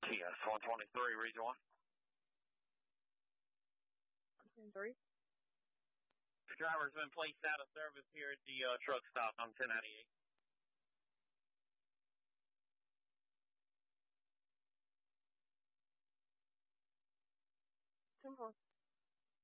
TS 123, region 1. 3. Driver's been placed out of service here at the truck stop on 1098. 10-4.